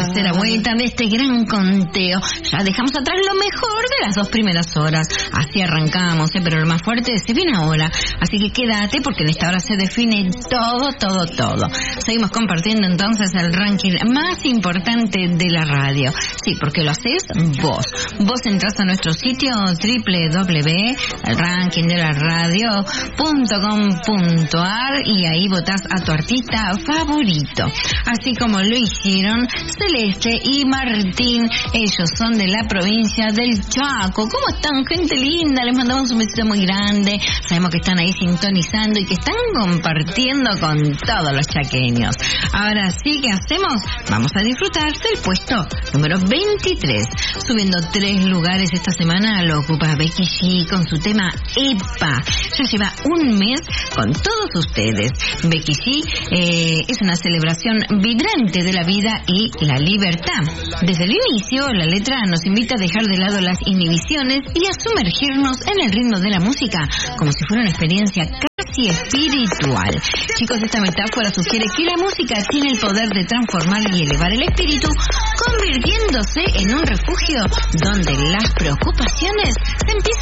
tercera vuelta de este gran conteo. Ya dejamos atrás lo mejor de las 2 primeras horas. Así arrancamos, pero lo más fuerte se viene ahora. Así que quédate porque en esta hora se define todo. Seguimos compartiendo entonces el ranking más importante de la radio. Sí, porque lo haces vos. Vos entras a nuestro sitio www.elrankingdelaradio.com.ar y ahí votás a tu artista favorito. Así como lo hicieron Celeste y Martín. Ellos son de la provincia del Chaco. ¿Cómo están, gente linda? Les mandamos un besito muy grande. Sabemos que están ahí sintonizando y que están compartiendo con todos los chaqueños. Ahora sí, ¿qué hacemos? Vamos a disfrutar del puesto número 23. Subiendo 3 lugares esta semana lo ocupa Becky G con su tema EPA. Ya lleva un mes con todos ustedes. Becky G es una celebración vibrante de la vida y la libertad. Desde el inicio, la letra nos invita a dejar de lado las inhibiciones y a sumergirnos en el ritmo de la música como si fuera una experiencia casi espiritual. Chicos, esta metáfora sugiere que la música tiene el poder de transformar y elevar el espíritu, convirtiéndose en un refugio donde las preocupaciones se empiezan